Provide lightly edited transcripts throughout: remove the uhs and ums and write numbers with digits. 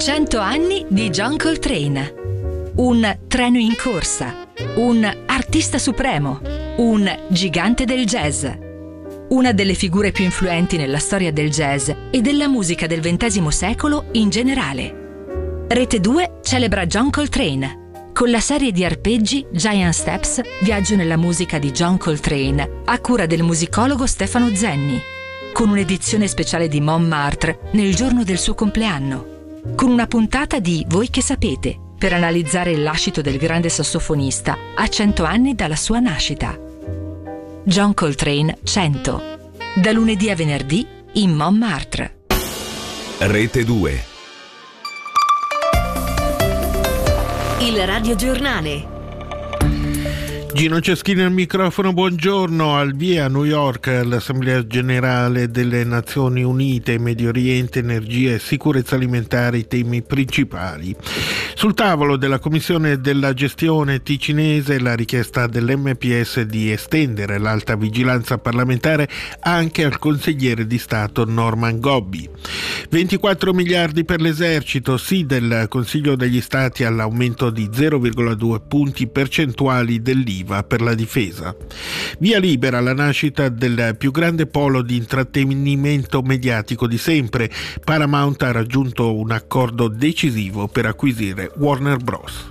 100 anni di John Coltrane. Un treno in corsa. Un artista supremo. Un gigante del jazz. Una delle figure più influenti nella storia del jazz e della musica del XX secolo in generale. Rete 2 celebra John Coltrane. Con la serie di arpeggi Giant Steps, viaggio nella musica di John Coltrane, a cura del musicologo Stefano Zenni, con un'edizione speciale di Montmartre nel giorno del suo compleanno, con una puntata di Voi che sapete, per analizzare il lascito del grande sassofonista a 100 anni dalla sua nascita. John Coltrane 100, da lunedì a venerdì in Montmartre. Rete 2. Il radiogiornale. Gino Ceschini al microfono, buongiorno. Al via a New York l'Assemblea Generale delle Nazioni Unite, Medio Oriente, energia e sicurezza alimentare i temi principali. Sul tavolo della Commissione della Gestione ticinese la richiesta dell'MPS di estendere l'alta vigilanza parlamentare anche al consigliere di Stato Norman Gobbi. 24 miliardi per l'esercito, sì del Consiglio degli Stati all'aumento di 0,2 punti percentuali dell'IVA per la difesa. Via libera alla nascita del più grande polo di intrattenimento mediatico di sempre. Paramount ha raggiunto un accordo decisivo per acquisire Warner Bros.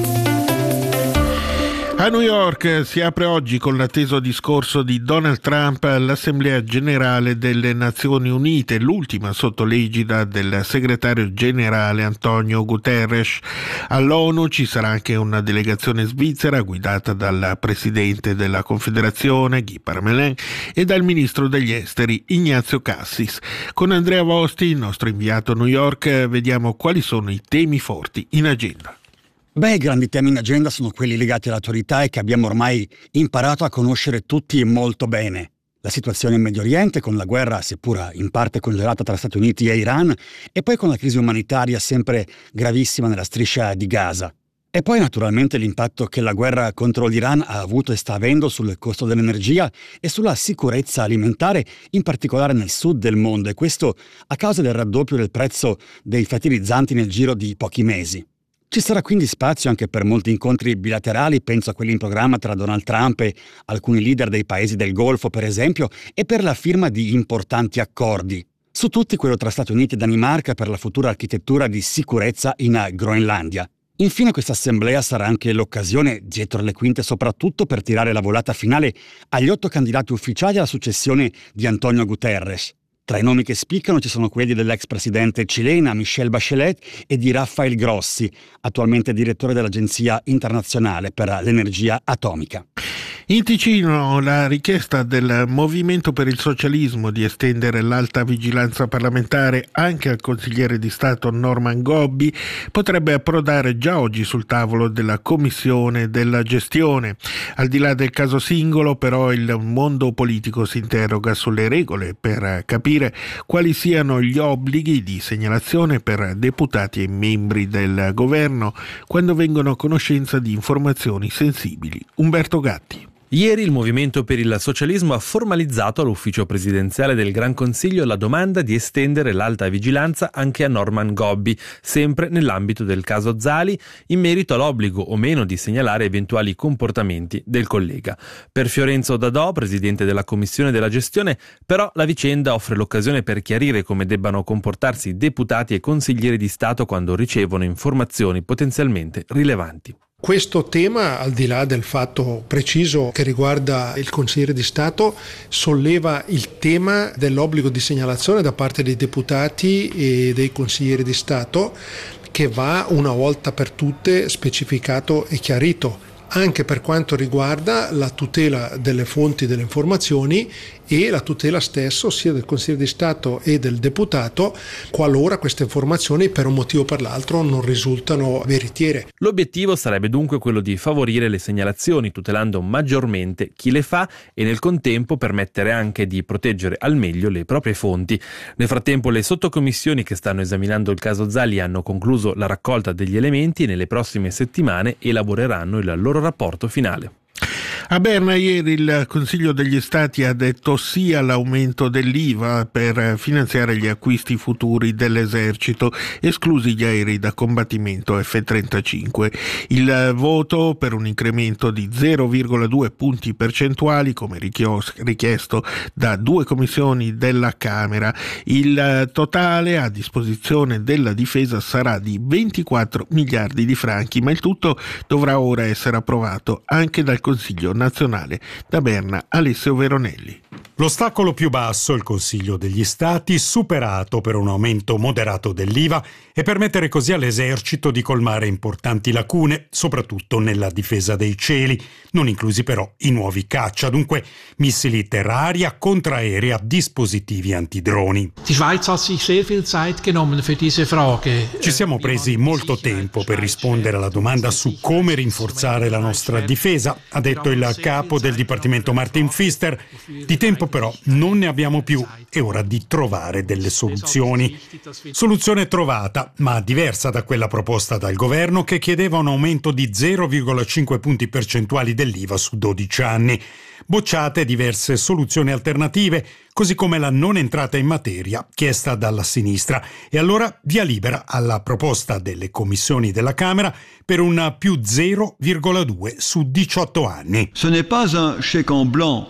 A New York si apre oggi con l'atteso discorso di Donald Trump all'Assemblea Generale delle Nazioni Unite, l'ultima sotto l'egida del segretario generale Antonio Guterres. All'ONU ci sarà anche una delegazione svizzera guidata dal presidente della Confederazione Guy Parmelin e dal ministro degli esteri Ignazio Cassis. Con Andrea Vosti, il nostro inviato a New York, vediamo quali sono i temi forti in agenda. I grandi temi in agenda sono quelli legati all'attualità e che abbiamo ormai imparato a conoscere tutti molto bene. La situazione in Medio Oriente, con la guerra seppur in parte congelata tra Stati Uniti e Iran, e poi con la crisi umanitaria sempre gravissima nella striscia di Gaza. E poi naturalmente l'impatto che la guerra contro l'Iran ha avuto e sta avendo sul costo dell'energia e sulla sicurezza alimentare, in particolare nel sud del mondo, e questo a causa del raddoppio del prezzo dei fertilizzanti nel giro di pochi mesi. Ci sarà quindi spazio anche per molti incontri bilaterali, penso a quelli in programma tra Donald Trump e alcuni leader dei paesi del Golfo, per esempio, e per la firma di importanti accordi. Su tutti quello tra Stati Uniti e Danimarca per la futura architettura di sicurezza in Groenlandia. Infine questa assemblea sarà anche l'occasione, dietro le quinte soprattutto, per tirare la volata finale agli 8 candidati ufficiali alla successione di Antonio Guterres. Tra i nomi che spiccano ci sono quelli dell'ex presidente cilena Michelle Bachelet e di Rafael Grossi, attualmente direttore dell'Agenzia Internazionale per l'Energia Atomica. In Ticino la richiesta del Movimento per il Socialismo di estendere l'alta vigilanza parlamentare anche al consigliere di Stato Norman Gobbi potrebbe approdare già oggi sul tavolo della Commissione della Gestione. Al di là del caso singolo, però, il mondo politico si interroga sulle regole per capire quali siano gli obblighi di segnalazione per deputati e membri del governo quando vengono a conoscenza di informazioni sensibili. Umberto Gatti. Ieri il Movimento per il Socialismo ha formalizzato all'ufficio presidenziale del Gran Consiglio la domanda di estendere l'alta vigilanza anche a Norman Gobbi, sempre nell'ambito del caso Zali, in merito all'obbligo o meno di segnalare eventuali comportamenti del collega. Per Fiorenzo Dadò, presidente della Commissione della Gestione, però la vicenda offre l'occasione per chiarire come debbano comportarsi deputati e consiglieri di Stato quando ricevono informazioni potenzialmente rilevanti. Questo tema, al di là del fatto preciso che riguarda il consigliere di Stato, solleva il tema dell'obbligo di segnalazione da parte dei deputati e dei consiglieri di Stato, che va una volta per tutte specificato e chiarito, anche per quanto riguarda la tutela delle fonti delle informazioni e la tutela stesso sia del consigliere di Stato e del deputato qualora queste informazioni per un motivo o per l'altro non risultano veritiere. L'obiettivo sarebbe dunque quello di favorire le segnalazioni, tutelando maggiormente chi le fa e nel contempo permettere anche di proteggere al meglio le proprie fonti. Nel frattempo le sottocommissioni che stanno esaminando il caso Zali hanno concluso la raccolta degli elementi e nelle prossime settimane elaboreranno il loro rapporto finale. A Berna ieri il Consiglio degli Stati ha detto sì all'aumento dell'IVA per finanziare gli acquisti futuri dell'esercito, esclusi gli aerei da combattimento F-35. Il voto per un incremento di 0,2 punti percentuali, come richiesto da 2 commissioni della Camera. Il totale a disposizione della difesa sarà di 24 miliardi di franchi, ma il tutto dovrà ora essere approvato anche dal Consiglio nazionale. Da Berna, Alessio Veronelli. L'ostacolo più basso, il Consiglio degli Stati, superato per un aumento moderato dell'IVA e permettere così all'esercito di colmare importanti lacune, soprattutto nella difesa dei cieli, non inclusi però i nuovi caccia, dunque missili terra-aria, contraerea, dispositivi antidroni. Ci siamo presi molto tempo per rispondere alla domanda su come rinforzare la nostra difesa, ha detto il capo del Dipartimento Martin Pfister. Di tempo però non ne abbiamo più, è ora di trovare delle soluzioni. Soluzione trovata, ma diversa da quella proposta dal governo, che chiedeva un aumento di 0,5 punti percentuali dell'IVA su 12 anni. Bocciate diverse soluzioni alternative, così come la non entrata in materia chiesta dalla sinistra. E allora via libera alla proposta delle commissioni della Camera per un più 0,2 su 18 anni. Ce n'est pas un chèque en blanc.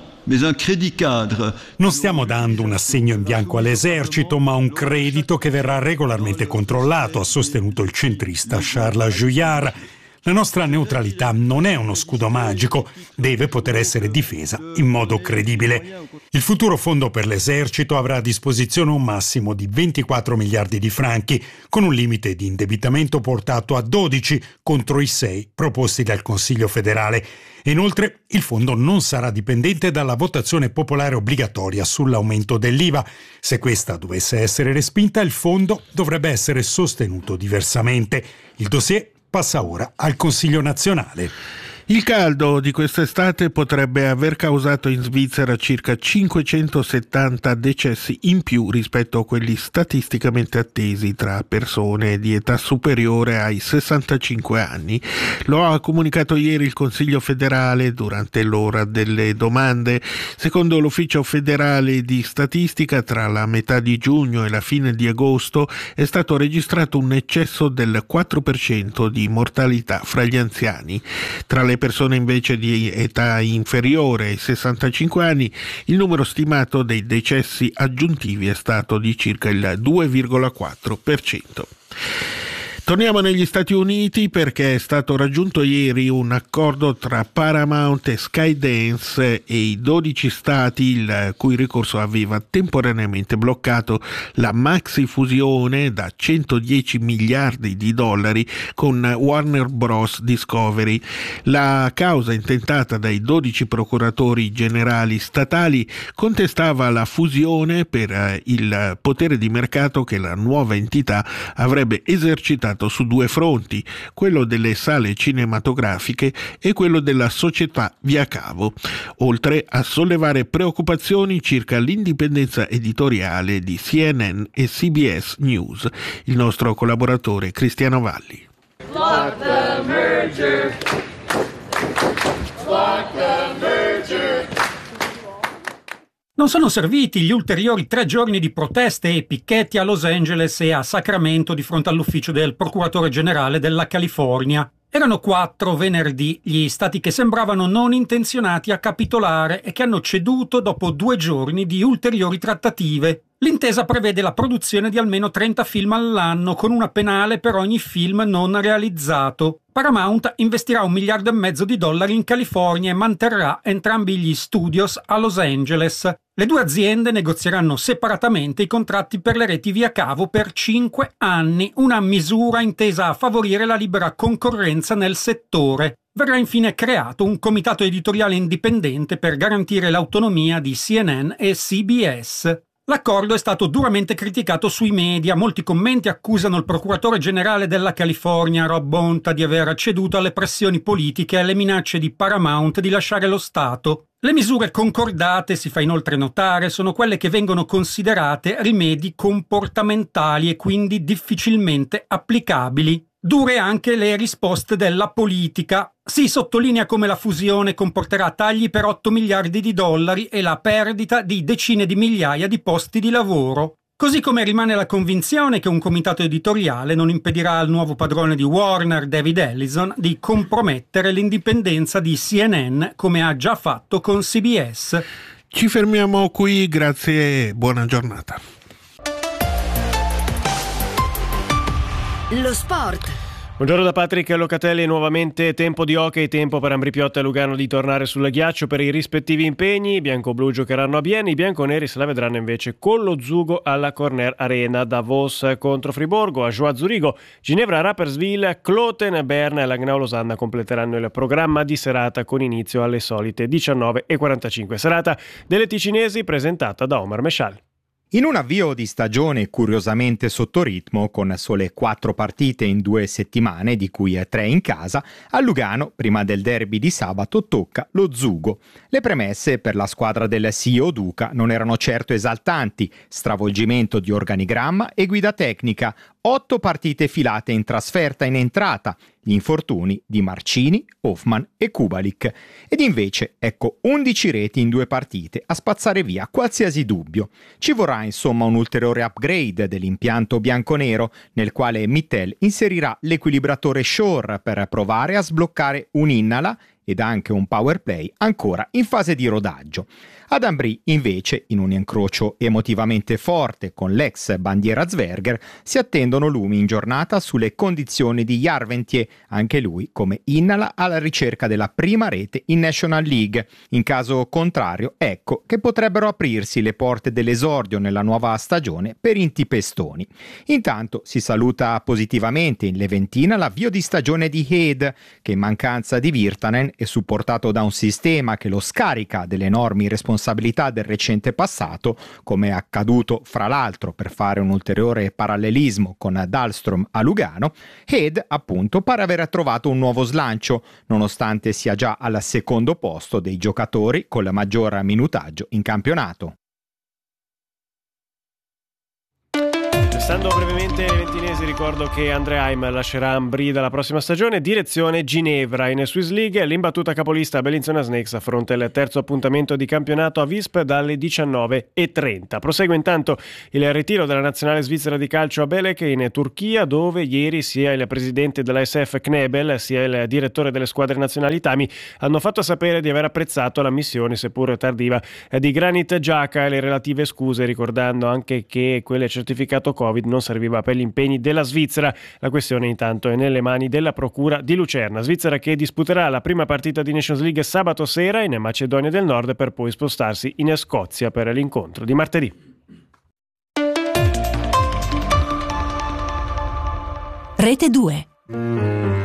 Non stiamo dando un assegno in bianco all'esercito, ma un credito che verrà regolarmente controllato, ha sostenuto il centrista Charles Juillard. La nostra neutralità non è uno scudo magico, deve poter essere difesa in modo credibile. Il futuro fondo per l'esercito avrà a disposizione un massimo di 24 miliardi di franchi, con un limite di indebitamento portato a 12 contro i 6 proposti dal Consiglio federale. E inoltre il fondo non sarà dipendente dalla votazione popolare obbligatoria sull'aumento dell'IVA. Se questa dovesse essere respinta, il fondo dovrebbe essere sostenuto diversamente. Il dossier passa ora al Consiglio nazionale. Il caldo di quest'estate potrebbe aver causato in Svizzera circa 570 decessi in più rispetto a quelli statisticamente attesi tra persone di età superiore ai 65 anni. Lo ha comunicato ieri il Consiglio federale durante l'ora delle domande. Secondo l'Ufficio federale di statistica, tra la metà di giugno e la fine di agosto è stato registrato un eccesso del 4% di mortalità fra gli anziani. Tra le persone invece di età inferiore ai 65 anni, il numero stimato dei decessi aggiuntivi è stato di circa il 2,4%. Torniamo negli Stati Uniti perché è stato raggiunto ieri un accordo tra Paramount e Skydance e i 12 stati il cui ricorso aveva temporaneamente bloccato la maxi fusione da 110 miliardi di dollari con Warner Bros. Discovery. La causa intentata dai 12 procuratori generali statali contestava la fusione per il potere di mercato che la nuova entità avrebbe esercitato su 2 fronti, quello delle sale cinematografiche e quello della società via cavo, oltre a sollevare preoccupazioni circa l'indipendenza editoriale di CNN e CBS News. Il nostro collaboratore Cristiano Valli. Block the merger. Block the merger. Non sono serviti gli ulteriori 3 giorni di proteste e picchetti a Los Angeles e a Sacramento di fronte all'ufficio del procuratore generale della California. Erano 4 venerdì gli stati che sembravano non intenzionati a capitolare e che hanno ceduto dopo 2 giorni di ulteriori trattative. L'intesa prevede la produzione di almeno 30 film all'anno, con una penale per ogni film non realizzato. Paramount investirà $1,5 miliardi in California e manterrà entrambi gli studios a Los Angeles. Le 2 aziende negozieranno separatamente i contratti per le reti via cavo per 5 anni, una misura intesa a favorire la libera concorrenza nel settore. Verrà infine creato un comitato editoriale indipendente per garantire l'autonomia di CNN e CBS. L'accordo è stato duramente criticato sui media. Molti commenti accusano il procuratore generale della California, Rob Bonta, di aver ceduto alle pressioni politiche e alle minacce di Paramount di lasciare lo Stato. Le misure concordate, si fa inoltre notare, sono quelle che vengono considerate rimedi comportamentali e quindi difficilmente applicabili. Dure anche le risposte della politica. Si sottolinea come la fusione comporterà tagli per 8 miliardi di dollari e la perdita di decine di migliaia di posti di lavoro. Così come rimane la convinzione che un comitato editoriale non impedirà al nuovo padrone di Warner, David Ellison, di compromettere l'indipendenza di CNN come ha già fatto con CBS. Ci fermiamo qui, grazie e buona giornata. Lo sport. Buongiorno da Patrick Locatelli, nuovamente tempo di hockey, tempo per Ambri Piotta e Lugano di tornare sul ghiaccio per i rispettivi impegni. I bianco-blu giocheranno a Bienne, i bianconeri se la vedranno invece con lo Zugo alla Corner Arena. Davos contro Friburgo, a Joie Zurigo, Ginevra, Rapperswil, Kloten, Berna e Langnau Losanna completeranno il programma di serata con inizio alle solite 19:45. Serata delle ticinesi presentata da Omar Meshal. In un avvio di stagione curiosamente sotto ritmo, con sole 4 partite in 2 settimane, di cui 3 in casa, a Lugano, prima del derby di sabato, tocca lo Zugo. Le premesse per la squadra del CEO Duca non erano certo esaltanti: stravolgimento di organigramma e guida tecnica, 8 partite filate in trasferta in entrata, gli infortuni di Marcini, Hoffman e Kubalik. Ed invece, ecco, 11 reti in 2 partite a spazzare via qualsiasi dubbio. Ci vorrà insomma un ulteriore upgrade dell'impianto bianconero, nel quale Mittel inserirà l'equilibratore Shore per provare a sbloccare un Innala ed anche un power play ancora in fase di rodaggio. Ad Ambri, invece, in un incrocio emotivamente forte con l'ex bandiera Zwerger, si attendono lumi in giornata sulle condizioni di Järventie, anche lui come Innala alla ricerca della prima rete in National League. In caso contrario, ecco che potrebbero aprirsi le porte dell'esordio nella nuova stagione per Inti Pestoni. Intanto si saluta positivamente in Leventina l'avvio di stagione di Heed, che in mancanza di Virtanen e supportato da un sistema che lo scarica delle enormi responsabilità del recente passato, come è accaduto fra l'altro, per fare un ulteriore parallelismo, con Dahlström a Lugano, Heed appunto pare aver trovato un nuovo slancio, nonostante sia già al secondo posto dei giocatori col maggior minutaggio in campionato. Passando brevemente ai ventinesi, ricordo che Andre Heim lascerà Ambri dalla prossima stagione, direzione Ginevra. In Swiss League l'imbattuta capolista Bellinzona Snakes affronta il terzo appuntamento di campionato a Visp dalle 19:30. Prosegue intanto il ritiro della nazionale svizzera di calcio a Belek in Turchia, dove ieri sia il presidente della SF Knebel sia il direttore delle squadre nazionali Tami hanno fatto sapere di aver apprezzato la missione, seppur tardiva, di Granit Xhaka e le relative scuse, ricordando anche che quel certificato Covid non serviva per gli impegni della Svizzera. La questione intanto è nelle mani della procura di Lucerna. Svizzera che disputerà la prima partita di Nations League sabato sera in Macedonia del Nord, per poi spostarsi in Scozia per l'incontro di martedì. Rete 2.